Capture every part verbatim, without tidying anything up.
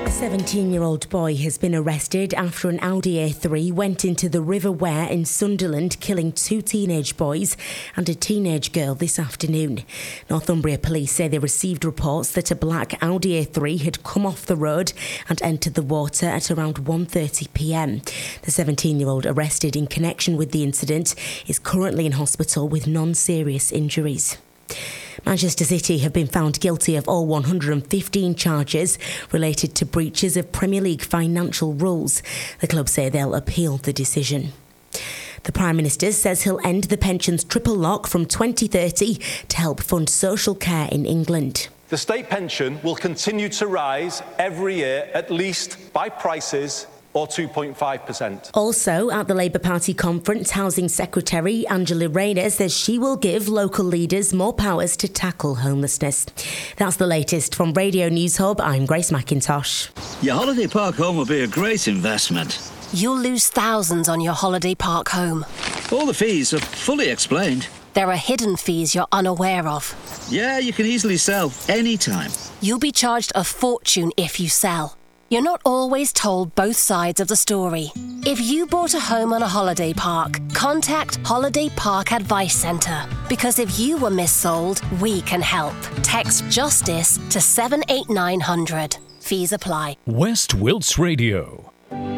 seventeen-year-old boy has been arrested after an Audi A three went into the River Wear in Sunderland, killing two teenage boys and a teenage girl this afternoon. Northumbria police say they received reports that a black Audi A three had come off the road and entered the water at around one thirty p m. The seventeen-year-old arrested in connection with the incident is currently in hospital with non-serious injuries. Manchester City have been found guilty of all one hundred fifteen charges related to breaches of Premier League financial rules. The club say they'll appeal the decision. The Prime Minister says he'll end the pensions triple lock from twenty thirty to help fund social care in England. The state pension will continue to rise every year, at least by prices or two point five percent. Also, at the Labour Party conference, Housing Secretary Angela Rayner says she will give local leaders more powers to tackle homelessness. That's the latest from Radio News Hub. I'm Grace McIntosh. Your holiday park home will be a great investment. You'll lose thousands on your holiday park home. All the fees are fully explained. There are hidden fees you're unaware of. Yeah, you can easily sell anytime. You'll be charged a fortune if you sell. You're not always told both sides of the story. If you bought a home on a holiday park, contact Holiday Park Advice Centre. Because if you were missold, we can help. Text JUSTICE to seven eight nine hundred. Fees apply. West Wilts Radio.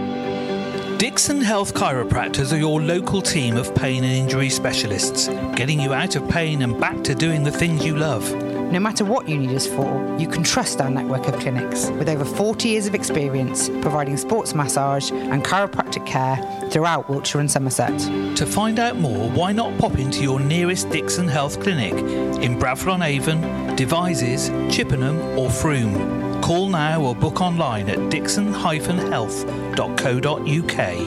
Dixon Health Chiropractors are your local team of pain and injury specialists, getting you out of pain and back to doing the things you love. No matter what you need us for, you can trust our network of clinics with over forty years of experience providing sports massage and chiropractic care throughout Wiltshire and Somerset. To find out more, why not pop into your nearest Dixon Health Clinic in Bradford-on-Avon, Devizes, Chippenham or Frome. Call now or book online at dixon dash health dot co dot u k.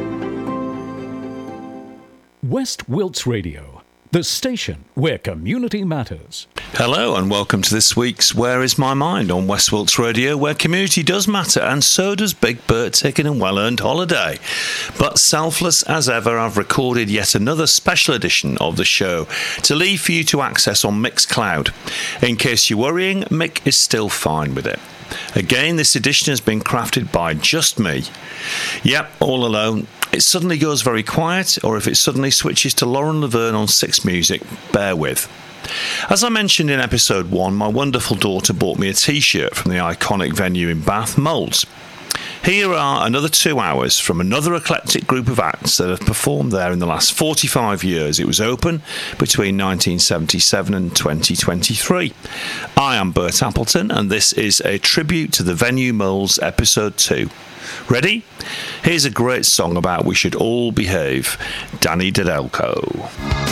West Wilts Radio, the station where community matters. Hello and welcome to this week's Where Is My Mind on West Wilts Radio, where community does matter and so does Big Bert taking a well-earned holiday. But selfless as ever, I've recorded yet another special edition of the show to leave for you to access on Mixcloud. In case you're worrying, Mick is still fine with it. Again, this edition has been crafted by just me. Yep, all alone. It suddenly goes very quiet, or if it suddenly switches to Lauren Laverne on Six Music, bear with. As I mentioned in episode one, my wonderful daughter bought me a t-shirt from the iconic venue in Bath, Moulds. Here are another two hours from another eclectic group of acts that have performed there in the last forty-five years. It was open between nineteen seventy-seven and twenty twenty-three. I am Bert Appleton, and this is a tribute to the venue Moulds episode two. Ready? Here's a great song about we should all behave. Danny Dedelko.